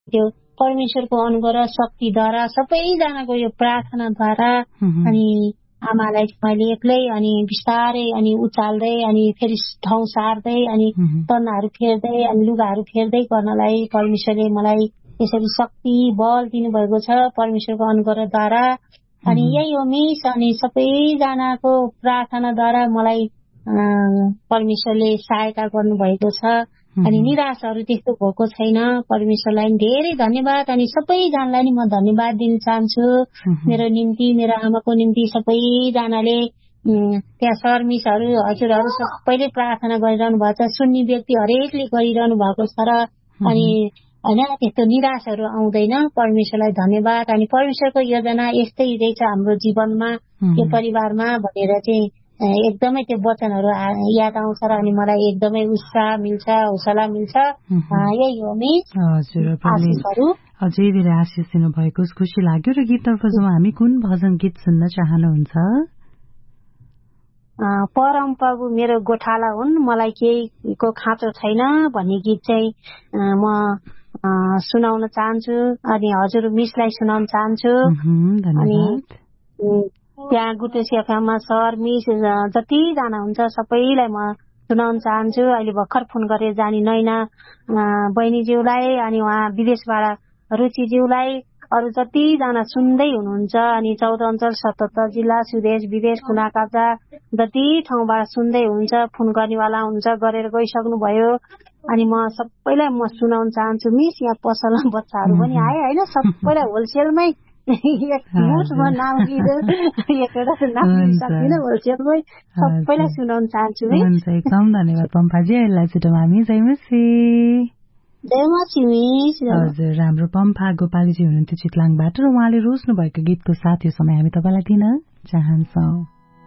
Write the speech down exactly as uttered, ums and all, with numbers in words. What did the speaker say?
त्यो परमेश्वरको अनुग्रह शक्तिद्वारा सबैजनाको यो प्रार्थनाद्वारा अनि आमालाई मैले एक्लै अनि बिस्तारै अनि उचाल्दै अनि फेरि ठाउँ सार्दै अनि तन्नाहरू फेर्दै अनि लुगाहरू फेर्दै गर्नलाई परमेश्वरले मलाई यसरी शक्ति बल दिनुभएको छ परमेश्वरको अनुग्रहद्वारा। अनि यही हो मिस। अनि सबैजनाको प्रार्थनाद्वारा मलाई परमेश्वरले सहायता गर्नुभएको छ। अनि निराशहरू त्यस्तो भएको छैन। परमेश्वरलाई धेरै धन्यवाद। अनि सबैजनालाई नि म धन्यवाद दिन चाहन्छु मेरो निम्ति, मेरो आमाको निम्ति। सबैजनाले त्यहाँ सर मिसहरू हजुरहरू सबैले प्रार्थना गरिरहनु भएको छ, सुन्ने व्यक्ति हरेकले गरिरहनु भएको छ र अनि होइन त्यस्तो निराशहरू आउँदैन। परमेश्वरलाई धन्यवाद। अनि परमेश्वरको योजना यस्तै रहेछ हाम्रो जीवनमा यो परिवारमा भनेर चाहिँ एकदमै त्यो वचनहरू याद आउँछ र अनि मलाई एकदमै उत्साह मिल्छ, हौसला मिल्छ। यही हो मिस। हजुर अझै धेरै आशिष दिनुभएको खुसी लाग्यो। र गीततर्फ जाउँ हामी। कुन भजन गीत सुन्न चाहनुहुन्छ? परम प्रभु मेरो गोठाला हुन्, मलाई केहीको खाँचो छैन भन्ने गीत चाहिँ म सुनाउन चाहन्छु। अनि हजुर मिसलाई सुनाउन चाहन्छु। अनि त्यहाँ गुटेसी एफएममा सर मिस जतिजना हुन्छ सबैलाई म सुनाउन चाहन्छु। अहिले भर्खर फोन गरेर जानी नैना बहिनीज्यूलाई अनि उहाँ विदेशबाट रुचिज्यूलाई अरू जतिजना सुन्दै हुनुहुन्छ अनि चौध अञ्चल सतहत्तर जिल्ला सुदेश विदेश कुना काप्चा जति ठाउँबाट सुन्दै हुन्छ फोन गर्नेवाला हुन्छ गरेर गइसक्नु भयो। अनि म सबैलाई म सुनाउन चाहन्छु मिस। यहाँ पसलमा बच्चाहरू पनि आए होइन सबैलाई होलसेलमै मुठमा नाम एकवटा नाम सक्दिनँ होलसेलमै सबैलाई सुनाउन चाहन्छु मिस। एकदम धन्यवाद पम्फाजी। यसलाई छिटो हामी जयमसी जयमसी मिस। हजुर हाम्रो पम्फा गोपालीजी हुनुहुन्थ्यो चितलाङबाट र उहाँले रोज्नु भएको गीतको साथ यो समय हामी तपाईँलाई दिन चाहन्छौँ।